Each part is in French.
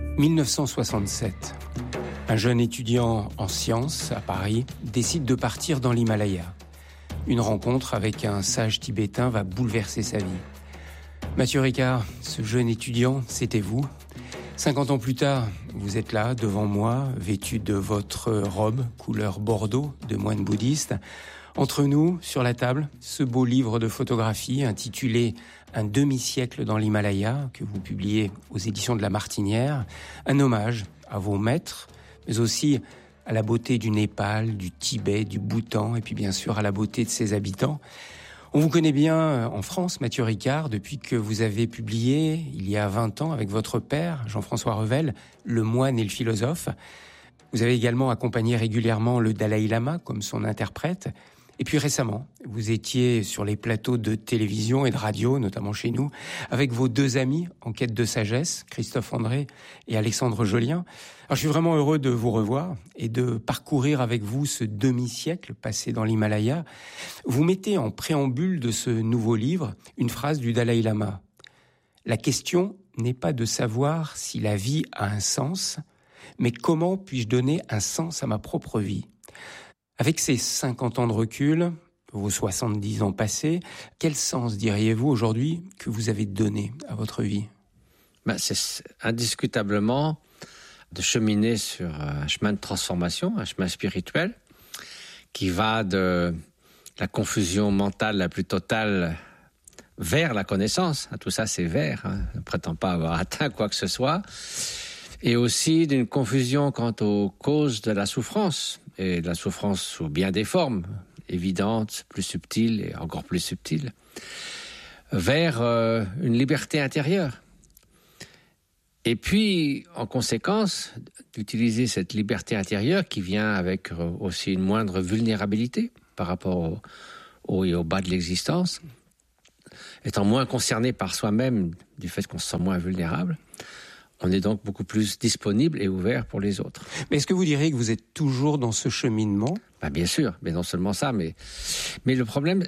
1967. Un jeune étudiant en sciences à Paris décide de partir dans l'Himalaya. Une rencontre avec un sage tibétain va bouleverser sa vie. Mathieu Ricard, ce jeune étudiant, c'était vous. 50 ans plus tard, vous êtes là, devant moi, vêtu de votre robe couleur bordeaux de moine bouddhiste. Entre nous, sur la table, ce beau livre de photographie intitulé « Un demi-siècle dans l'Himalaya » que vous publiez aux éditions de La Martinière. Un hommage à vos maîtres, mais aussi à la beauté du Népal, du Tibet, du Bhoutan, et puis bien sûr à la beauté de ses habitants. On vous connaît bien en France, Mathieu Ricard, depuis que vous avez publié, il y a 20 ans, avec votre père, Jean-François Revel, Le moine et le philosophe. Vous avez également accompagné régulièrement le Dalai Lama comme son interprète. Et puis récemment, vous étiez sur les plateaux de télévision et de radio, notamment chez nous, avec vos deux amis en quête de sagesse, Christophe André et Alexandre Jolien. Alors, je suis vraiment heureux de vous revoir et de parcourir avec vous ce demi-siècle passé dans l'Himalaya. Vous mettez en préambule de ce nouveau livre une phrase du Dalai Lama. « La question n'est pas de savoir si la vie a un sens, mais comment puis-je donner un sens à ma propre vie ?» Avec ces 50 ans de recul, vos 70 ans passés, quel sens diriez-vous aujourd'hui que vous avez donné à votre vie ? C'est indiscutablement de cheminer sur un chemin de transformation, un chemin spirituel, qui va de la confusion mentale la plus totale vers la connaissance. Tout ça, c'est vers. Je ne prétends pas avoir atteint quoi que ce soit. Et aussi d'une confusion quant aux causes de la souffrance, et de la souffrance sous bien des formes, évidentes, plus subtiles et encore plus subtiles, vers une liberté intérieure. Et puis, en conséquence, d'utiliser cette liberté intérieure qui vient avec aussi une moindre vulnérabilité par rapport au haut et au bas de l'existence, étant moins concerné par soi-même du fait qu'on se sent moins vulnérable. On est donc beaucoup plus disponible et ouvert pour les autres. Mais est-ce que vous diriez que vous êtes toujours dans ce cheminement ? Bien sûr, mais non seulement ça, mais le problème,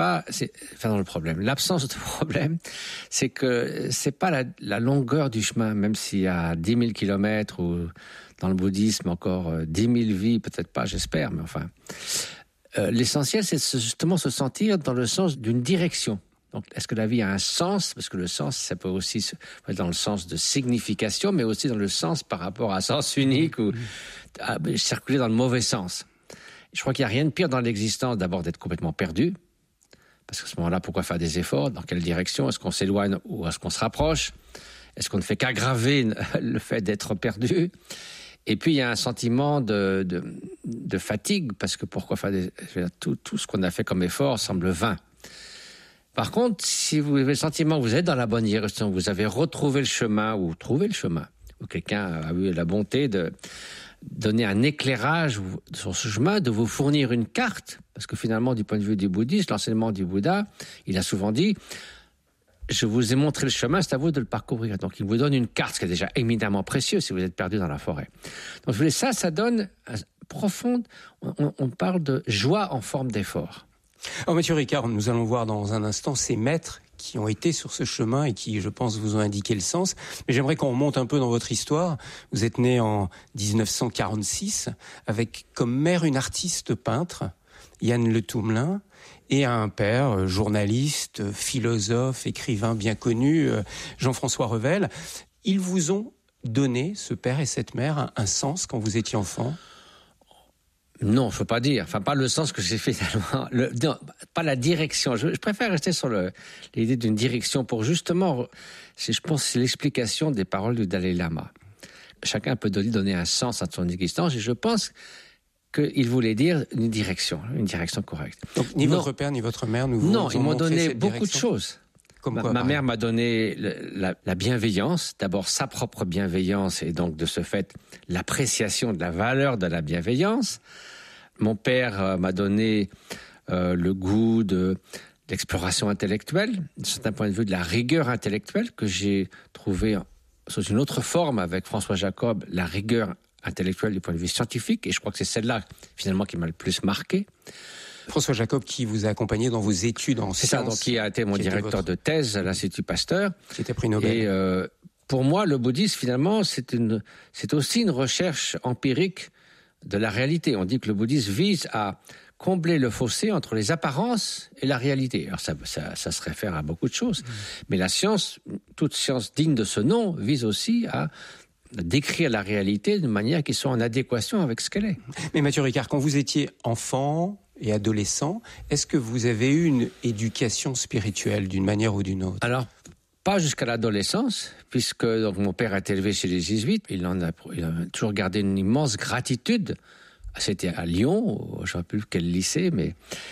l'absence de problème, c'est que c'est pas la longueur du chemin, même s'il y a 10 000 kilomètres ou dans le bouddhisme encore 10 000 vies, peut-être pas, j'espère, mais enfin. L'essentiel, c'est justement se sentir dans le sens d'une direction. Donc, est-ce que la vie a un sens ? Parce que le sens, ça peut aussi être dans le sens de signification, mais aussi dans le sens par rapport à sens unique ou circuler dans le mauvais sens. Je crois qu'il n'y a rien de pire dans l'existence, d'abord d'être complètement perdu. Parce qu'à ce moment-là, pourquoi faire des efforts ? Dans quelle direction ? Est-ce qu'on s'éloigne ou est-ce qu'on se rapproche ? Est-ce qu'on ne fait qu'aggraver le fait d'être perdu ? Et puis, il y a un sentiment de fatigue, parce que pourquoi faire tout ce qu'on a fait comme effort semble vain. Par contre, si vous avez le sentiment que vous êtes dans la bonne direction, vous avez retrouvé le chemin ou trouvé le chemin, ou quelqu'un a eu la bonté de donner un éclairage sur ce chemin, de vous fournir une carte, parce que finalement, du point de vue du bouddhisme, l'enseignement du Bouddha, il a souvent dit « Je vous ai montré le chemin, c'est à vous de le parcourir ». Donc, il vous donne une carte, ce qui est déjà éminemment précieux si vous êtes perdu dans la forêt. Donc, je voulais ça donne profonde, on parle de joie en forme d'effort. Alors Mathieu Ricard, nous allons voir dans un instant ces maîtres qui ont été sur ce chemin et qui, je pense, vous ont indiqué le sens. Mais j'aimerais qu'on remonte un peu dans votre histoire. Vous êtes né en 1946 avec comme mère une artiste peintre, Yann Le Toumelin, et un père, journaliste, philosophe, écrivain bien connu, Jean-François Revel. Ils vous ont donné, ce père et cette mère, un sens quand vous étiez enfant ? Non, je ne peux pas dire. Enfin, pas le sens que j'ai fait tellement. Non, pas la direction. Je préfère rester sur l'idée d'une direction pour justement, je pense, c'est l'explication des paroles du Dalai Lama. Chacun peut donner un sens à son existence et je pense qu'il voulait dire une direction correcte. Donc, ni votre père ni votre mère nous Non, ils m'ont donné cette beaucoup de choses. Ma mère m'a donné la bienveillance, d'abord sa propre bienveillance et donc de ce fait l'appréciation de la valeur de la bienveillance. Mon père m'a donné le goût de l'exploration intellectuelle, d'un point de vue de la rigueur intellectuelle que j'ai trouvé sous une autre forme avec François Jacob, la rigueur intellectuelle du point de vue scientifique, et je crois que c'est celle-là finalement qui m'a le plus marqué. François Jacob qui vous a accompagné dans vos études en sciences. C'est ça, donc qui a été mon directeur de thèse à l'Institut Pasteur. Qui était prix Nobel. Et pour moi, le bouddhisme, finalement, c'est aussi une recherche empirique de la réalité. On dit que le bouddhisme vise à combler le fossé entre les apparences et la réalité. Alors ça se réfère à beaucoup de choses. Mais la science, toute science digne de ce nom, vise aussi à décrire la réalité d'une manière qui soit en adéquation avec ce qu'elle est. Mais Mathieu Ricard, quand vous étiez enfant et adolescent, est-ce que vous avez eu une éducation spirituelle d'une manière ou d'une autre? Alors, pas jusqu'à l'adolescence, puisque donc, mon père a été élevé chez les jésuites. Il a toujours gardé une immense gratitude. C'était à Lyon, je ne sais plus quel lycée, mais...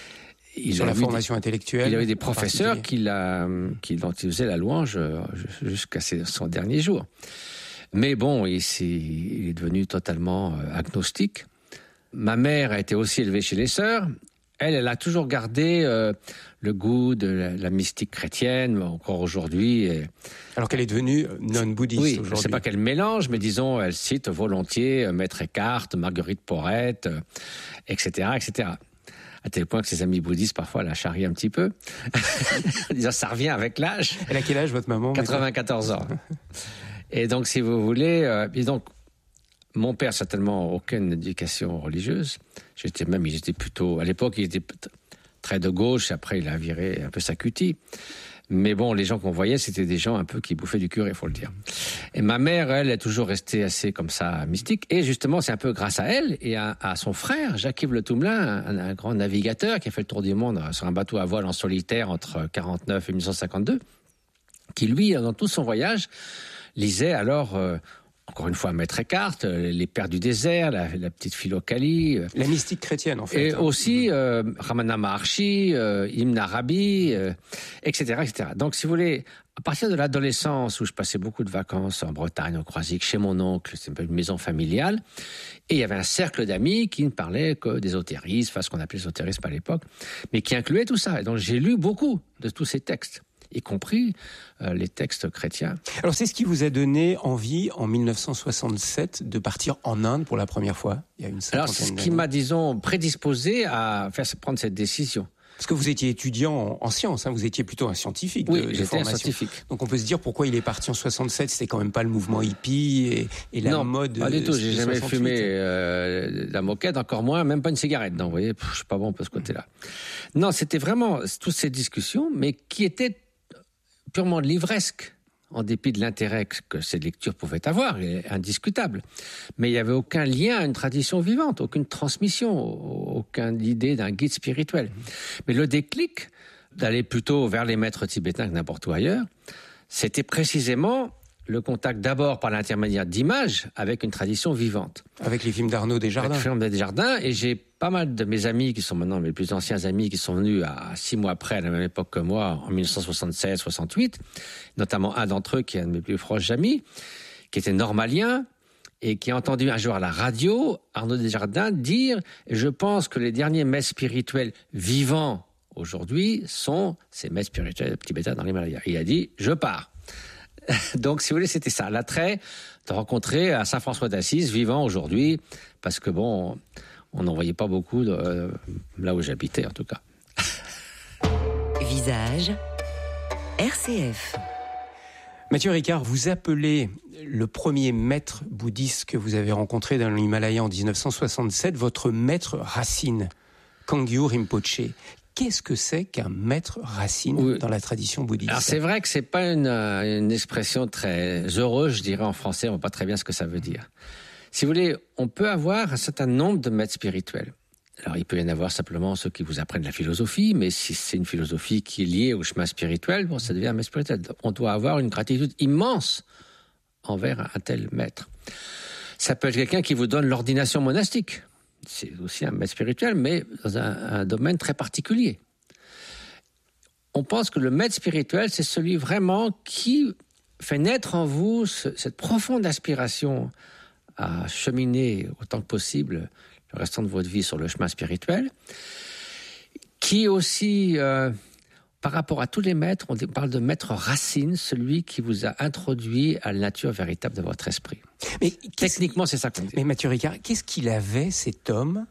Sur la formation intellectuelle. Il avait des professeurs dont il faisait la louange jusqu'à son dernier jour. Mais bon, il est devenu totalement agnostique. Ma mère a été aussi élevée chez les sœurs. Elle a toujours gardé le goût de la mystique chrétienne, encore aujourd'hui. Alors qu'elle est devenue non-bouddhiste aujourd'hui. Je ne sais pas quel mélange, mais disons, elle cite volontiers Maître Eckhart, Marguerite Porrette, etc., etc. À tel point que ses amis bouddhistes, parfois, la charrient un petit peu. En disant, ça revient avec l'âge. Elle a quel âge, votre maman? 94 ans. Et donc, si vous voulez... et donc, mon père, certainement, aucune éducation religieuse. Il était plutôt... À l'époque, il était très de gauche. Après, il a viré un peu sa cutie. Mais bon, les gens qu'on voyait, c'était des gens un peu qui bouffaient du curé, il faut le dire. Et ma mère, elle, est toujours restée assez comme ça, mystique. Et justement, c'est un peu grâce à elle et à son frère, Jacques-Yves Le Toumelin, un grand navigateur qui a fait le tour du monde sur un bateau à voile en solitaire entre 1949 et 1952, qui, lui, dans tout son voyage, lisait alors... encore une fois, Maître Eckhart, les Pères du désert, la petite Philokalie. La mystique chrétienne, en fait. Et aussi Ramana Maharshi, Ibn Arabi, etc., etc. Donc, si vous voulez, à partir de l'adolescence, où je passais beaucoup de vacances en Bretagne, au Croisic, chez mon oncle, c'est une maison familiale, et il y avait un cercle d'amis qui ne parlaient que d'ésotérisme, enfin ce qu'on appelait l'ésotérisme à l'époque, mais qui incluait tout ça. Et donc, j'ai lu beaucoup de tous ces textes, y compris les textes chrétiens. Alors c'est ce qui vous a donné envie, en 1967, de partir en Inde pour la première fois, il y a une cinquantaine d'années. Alors c'est ce qui m'a, disons, prédisposé à prendre cette décision. Parce que vous étiez étudiant en sciences, vous étiez plutôt un scientifique de j'étais formation. Un scientifique. Donc on peut se dire pourquoi il est parti en 67, c'était quand même pas le mouvement hippie et la mode. Non, pas du tout, j'ai jamais fumé la moquette, encore moins, même pas une cigarette. Non, vous voyez, je suis pas bon pour ce côté-là. Non, c'était vraiment toutes ces discussions, mais qui étaient purement livresques, en dépit de l'intérêt que ces lectures pouvaient avoir, indiscutable. Mais il n'y avait aucun lien à une tradition vivante, aucune transmission, aucune idée d'un guide spirituel. Mais le déclic d'aller plutôt vers les maîtres tibétains que n'importe où ailleurs, c'était précisément le contact d'abord par l'intermédiaire d'images avec une tradition vivante. Avec les films d'Arnaud Desjardins. Avec les films Desjardins, et j'ai pas mal de mes amis qui sont maintenant mes plus anciens amis qui sont venus à 6 mois après, à la même époque que moi, en 1976-68, notamment un d'entre eux qui est un de mes plus proches amis, qui était normalien, et qui a entendu un jour à la radio Arnaud Desjardins dire « Je pense que les derniers maîtres spirituels vivants aujourd'hui sont ces maîtres spirituels tibétains dans l'Himalaya. » Il a dit « Je pars ». Donc, si vous voulez, c'était ça, l'attrait de rencontrer à Saint-François d'Assise, vivant aujourd'hui, parce que bon, on n'en voyait pas beaucoup là où j'habitais, en tout cas. Visage RCF. Mathieu Ricard, vous appelez le premier maître bouddhiste que vous avez rencontré dans l'Himalaya en 1967 votre maître racine, Kangyo Rinpoche. Qu'est-ce que c'est qu'un maître racine dans la tradition bouddhiste? Alors c'est vrai que c'est pas une expression très heureuse, je dirais en français, on ne voit pas très bien ce que ça veut dire. Si vous voulez, on peut avoir un certain nombre de maîtres spirituels. Alors il peut y en avoir simplement ceux qui vous apprennent la philosophie, mais si c'est une philosophie qui est liée au chemin spirituel, bon, ça devient un maître spirituel. On doit avoir une gratitude immense envers un tel maître. Ça peut être quelqu'un qui vous donne l'ordination monastique. C'est aussi un maître spirituel, mais dans un domaine très particulier. On pense que le maître spirituel, c'est celui vraiment qui fait naître en vous cette profonde aspiration à cheminer autant que possible le restant de votre vie sur le chemin spirituel, qui aussi, par rapport à tous les maîtres, on parle de maître racine, celui qui vous a introduit à la nature véritable de votre esprit. Mais techniquement, c'est ça qu'on dit. Mais Mathieu Ricard, qu'est-ce qu'il avait, cet homme,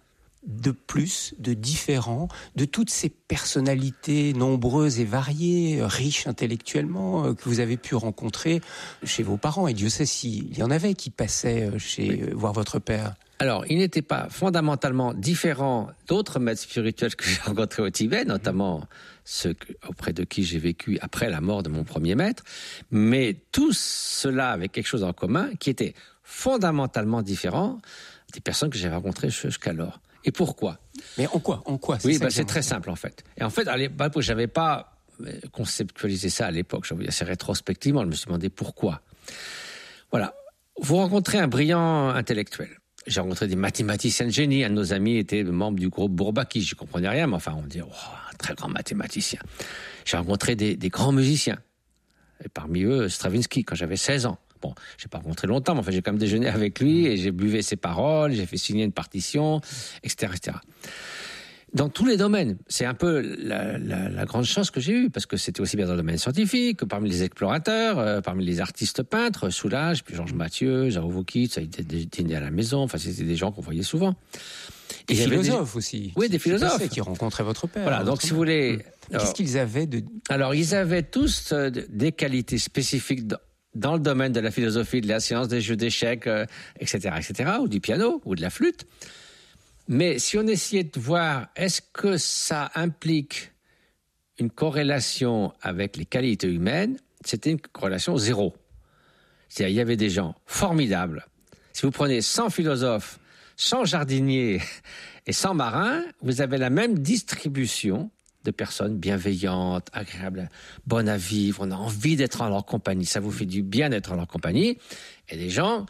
de plus, de différent, de toutes ces personnalités nombreuses et variées, riches intellectuellement, que vous avez pu rencontrer chez vos parents? Et Dieu sait s'il y en avait qui passaient voir votre père. Alors, il n'était pas fondamentalement différent d'autres maîtres spirituels que j'ai rencontrés au Tibet, notamment ceux auprès de qui j'ai vécu après la mort de mon premier maître, mais tous ceux-là avaient quelque chose en commun qui était fondamentalement différent des personnes que j'ai rencontrées jusqu'alors. Et pourquoi? Mais en quoi Oui, c'est très simple en fait. Et en fait, à l'époque, je n'avais pas conceptualisé ça à l'époque. Je veux dire, assez rétrospectivement, je me suis demandé pourquoi. Voilà. Vous rencontrez un brillant intellectuel. J'ai rencontré des mathématiciens de génie. Un de nos amis était membre du groupe Bourbaki. Je ne comprenais rien, mais enfin, on me dit, un très grand mathématicien. J'ai rencontré des grands musiciens. Et parmi eux, Stravinsky, quand j'avais 16 ans. Bon, je n'ai pas rencontré longtemps, mais enfin, j'ai quand même déjeuné avec lui et j'ai buvé ses paroles, j'ai fait signer une partition, etc., etc. Dans tous les domaines, c'est un peu la grande chance que j'ai eue, parce que c'était aussi bien dans le domaine scientifique, que parmi les explorateurs, parmi les artistes peintres, Soulages, puis Georges Mathieu, Zaro Voukit, ça a été dîner à la maison, enfin c'était des gens qu'on voyait souvent. Des philosophes aussi. Oui, des philosophes. Qui rencontraient votre père. Voilà, donc si vous voulez... Qu'est-ce qu'ils avaient de... Alors, ils avaient tous des qualités spécifiques dans le domaine de la philosophie, de la science, des jeux d'échecs, etc., ou du piano, ou de la flûte. Mais si on essayait de voir, est-ce que ça implique une corrélation avec les qualités humaines, c'était une corrélation zéro. C'est-à-dire, il y avait des gens formidables. Si vous prenez 100 philosophes, 100 jardiniers et 100 marins, vous avez la même distribution de personnes bienveillantes, agréables, bonnes à vivre, on a envie d'être en leur compagnie, ça vous fait du bien d'être en leur compagnie, et des gens...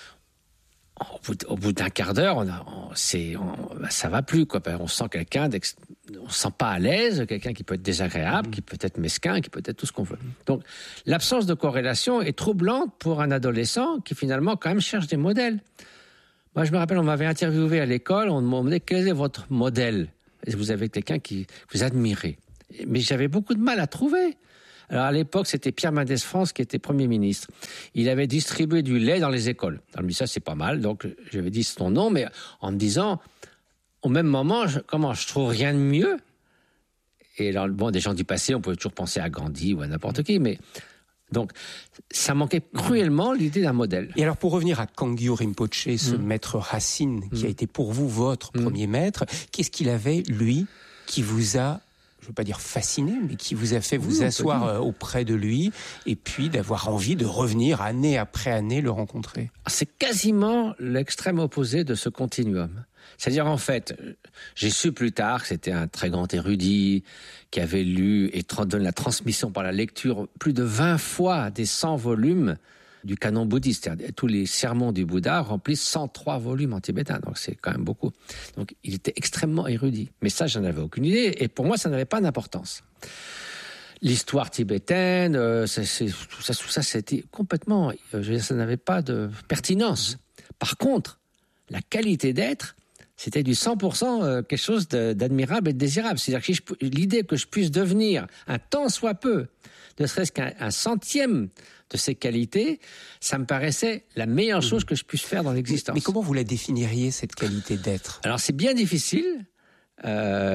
Au bout d'un quart d'heure, ça va plus, quoi. On sent quelqu'un, on se sent pas à l'aise, quelqu'un qui peut être désagréable, qui peut être mesquin, qui peut être tout ce qu'on veut. Donc, l'absence de corrélation est troublante pour un adolescent qui finalement quand même cherche des modèles. Moi, je me rappelle, on m'avait interviewé à l'école, on me demandait quel est votre modèle. Et vous avez quelqu'un qui vous admirez. Mais j'avais beaucoup de mal à trouver. Alors à l'époque, c'était Pierre Mendès France qui était Premier ministre. Il avait distribué du lait dans les écoles. Alors, je me dis, ça c'est pas mal, donc j'avais dit son nom, mais en me disant, au même moment, je trouve rien de mieux. Et alors, bon, des gens du passé, on pouvait toujours penser à Gandhi ou à n'importe qui, mais... Donc, ça manquait cruellement l'idée d'un modèle. Et alors, pour revenir à Kangyo Rinpoche, ce maître racine qui a été pour vous votre premier maître, qu'est-ce qu'il avait, lui, qui vous a... je ne veux pas dire fasciné, mais qui vous a fait vous asseoir auprès de lui et puis d'avoir envie de revenir année après année le rencontrer? C'est quasiment l'extrême opposé de ce continuum. C'est-à-dire, en fait, j'ai su plus tard que c'était un très grand érudit qui avait lu et donné la transmission par la lecture plus de 20 fois des 100 volumes du canon bouddhiste. C'est-à-dire, tous les sermons du Bouddha remplissent 103 volumes en tibétain, donc c'est quand même beaucoup. Donc il était extrêmement érudit. Mais ça, j'en avais aucune idée, et pour moi, ça n'avait pas d'importance. L'histoire tibétaine, tout ça, c'était complètement... ça n'avait pas de pertinence. Par contre, la qualité d'être, c'était du 100% quelque chose d'admirable et de désirable. C'est-à-dire que l'idée que je puisse devenir, un tant soit peu, ne serait-ce qu'un centième de ces qualités, ça me paraissait la meilleure chose que je puisse faire dans l'existence. Mais comment vous la définiriez, cette qualité d'être? Alors, c'est bien difficile. Il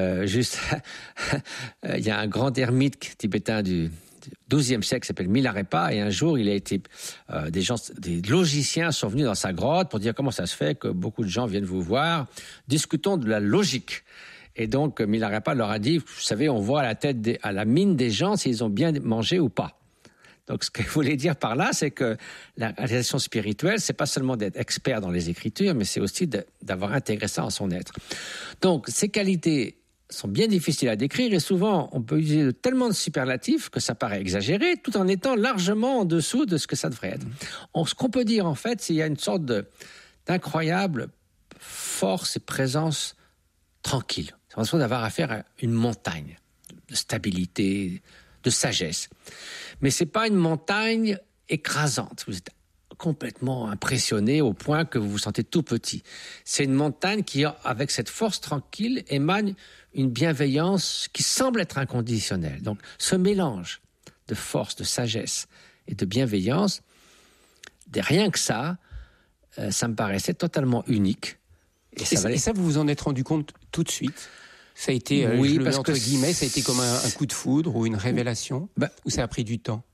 y a un grand ermite tibétain du XIIe siècle qui s'appelle Milarepa, et un jour, il a été, des logiciens sont venus dans sa grotte pour dire comment ça se fait que beaucoup de gens viennent vous voir. Discutons de la logique. Et donc, Milarepa leur a dit, vous savez, on voit à la mine des gens s'ils ont bien mangé ou pas. Donc, ce qu'il voulait dire par là, c'est que la réalisation spirituelle, c'est pas seulement d'être expert dans les Écritures, mais c'est aussi d'avoir intégré ça en son être. Donc, ces qualités sont bien difficiles à décrire, et souvent, on peut utiliser tellement de superlatifs que ça paraît exagéré, tout en étant largement en dessous de ce que ça devrait être. Ce qu'on peut dire, en fait, c'est qu'il y a une sorte d'incroyable force et présence tranquille. C'est l'impression d'avoir affaire à une montagne de stabilité, de sagesse. Mais c'est pas une montagne écrasante. Vous êtes complètement impressionné au point que vous vous sentez tout petit. C'est une montagne qui, avec cette force tranquille, émane une bienveillance qui semble être inconditionnelle. Donc, ce mélange de force, de sagesse et de bienveillance, rien que ça me paraissait totalement unique. Et ça, vous vous en êtes rendu compte tout de suite? Ça a été, oui, je le mets parce entre que guillemets, ça a été comme un coup de foudre ou une révélation, ou ça a pris du temps?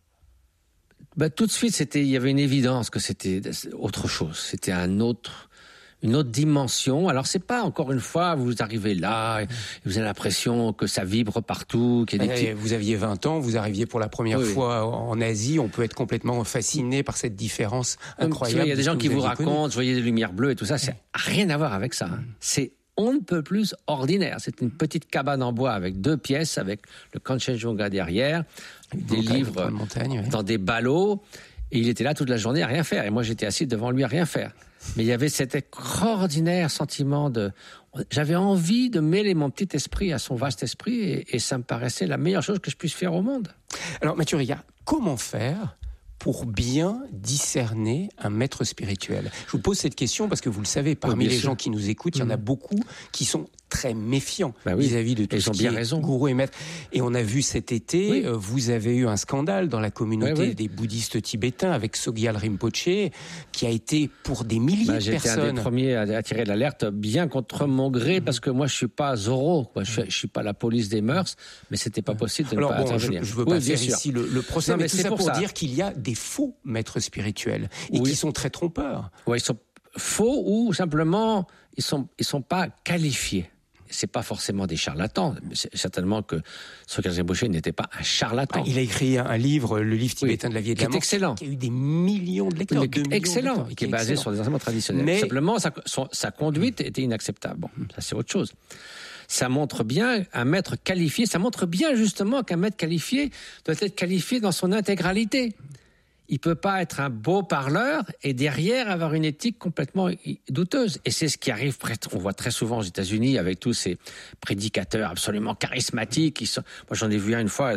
Tout de suite, il y avait une évidence que c'était autre chose. C'était une autre dimension. Alors, c'est pas, encore une fois, vous arrivez là, et vous avez l'impression que ça vibre partout, qu'il y a des petits... Vous aviez 20 ans, vous arriviez pour la première fois en Asie, on peut être complètement fasciné par cette différence incroyable. Il y a des gens qui vous racontent, je voyais des lumières bleues et tout ça, ça n'a rien à voir avec ça. C'est on ne peut plus ordinaire. C'est une petite cabane en bois avec 2 pièces, avec le Kanchenjunga derrière, des livres dans des ballots, et il était là toute la journée à rien faire. Et moi, j'étais assis devant lui à rien faire. Mais il y avait cet extraordinaire sentiment j'avais envie de mêler mon petit esprit à son vaste esprit, et ça me paraissait la meilleure chose que je puisse faire au monde. Alors, Mathieu Ricard, comment faire pour bien discerner un maître spirituel? Je vous pose cette question parce que vous le savez, parmi les gens qui nous écoutent, il y en a beaucoup qui sont très méfiants vis-à-vis de tout ce qui est gourou et maître. Et on a vu cet été, vous avez eu un scandale dans la communauté des bouddhistes tibétains avec Sogyal Rinpoché, qui a été pour des milliers de personnes. J'étais un des premiers à tirer l'alerte, bien contre mon gré, parce que moi je suis pas Zorro, je suis pas la police des mœurs, mais c'était pas possible de ne pas intervenir. Je veux pas faire ici le procès, mais tout ça pour dire qu'il y a des faux maîtres spirituels et qui sont très trompeurs. Oui, ils sont faux ou simplement ils sont pas qualifiés. C'est pas forcément des charlatans. C'est certainement que Sogyal Rinpoché n'était pas un charlatan. Il a écrit un livre, le livre tibétain de la vie et de la mort, excellent, qui a eu des millions de lecteurs. Excellent, qui est basé sur des enseignements traditionnels. Mais simplement, sa conduite était inacceptable. Bon, ça c'est autre chose. Ça montre bien un maître qualifié. Ça montre bien justement qu'un maître qualifié doit être qualifié dans son intégralité. Il peut pas être un beau parleur et derrière avoir une éthique complètement douteuse. Et c'est ce qui arrive, on voit très souvent aux États-Unis avec tous ces prédicateurs absolument charismatiques. Moi, j'en ai vu une fois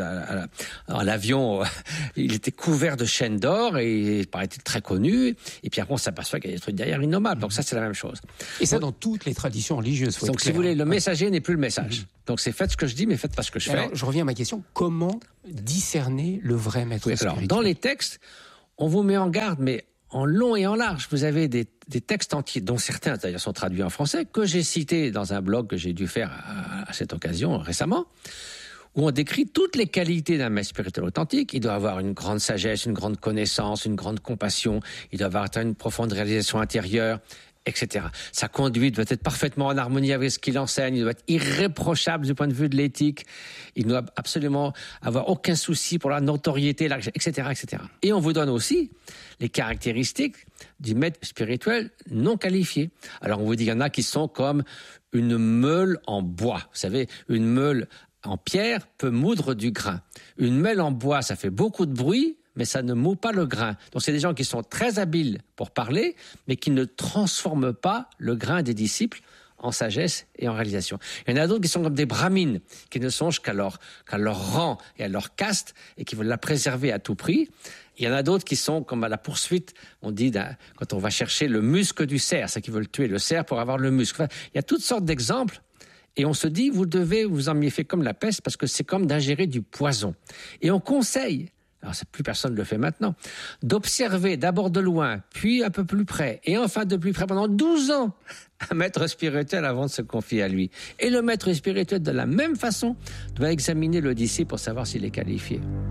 à l'avion. Il était couvert de chaînes d'or et il paraît très connu. Et puis après, on s'aperçoit qu'il y a des trucs derrière innommables. Donc ça, c'est la même chose. Et ça, dans toutes les traditions religieuses. Donc, si vous voulez, le messager n'est plus le message. Donc c'est faites ce que je dis, mais faites pas ce que je fais. Alors, je reviens à ma question. Comment discerner le vrai maître spirituel? Alors, dans les textes, on vous met en garde, mais en long et en large. Vous avez des textes entiers, dont certains d'ailleurs sont traduits en français, que j'ai cités dans un blog que j'ai dû faire à cette occasion récemment, où on décrit toutes les qualités d'un maître spirituel authentique. Il doit avoir une grande sagesse, une grande connaissance, une grande compassion, il doit avoir une profonde réalisation intérieure, etc. Sa conduite doit être parfaitement en harmonie avec ce qu'il enseigne, il doit être irréprochable du point de vue de l'éthique, il doit absolument avoir aucun souci pour la notoriété, etc., etc. Et on vous donne aussi les caractéristiques du maître spirituel non qualifié. Alors on vous dit qu'il y en a qui sont comme une meule en bois. Vous savez, une meule en pierre peut moudre du grain. Une meule en bois, ça fait beaucoup de bruit, mais ça ne moud pas le grain. Donc c'est des gens qui sont très habiles pour parler, mais qui ne transforment pas le grain des disciples en sagesse et en réalisation. Il y en a d'autres qui sont comme des brahmines, qui ne songent qu'à leur rang et à leur caste, et qui veulent la préserver à tout prix. Il y en a d'autres qui sont comme à la poursuite, on dit, quand on va chercher le muscle du cerf, c'est qu'ils veulent tuer le cerf pour avoir le muscle. Enfin, il y a toutes sortes d'exemples. Et on se dit, vous devez vous en méfier comme la peste, parce que c'est comme d'ingérer du poison. Et on conseille, alors plus personne ne le fait maintenant, d'observer d'abord de loin, puis un peu plus près, et enfin de plus près pendant 12 ans, un maître spirituel avant de se confier à lui. Et le maître spirituel, de la même façon, doit examiner le disciple pour savoir s'il est qualifié.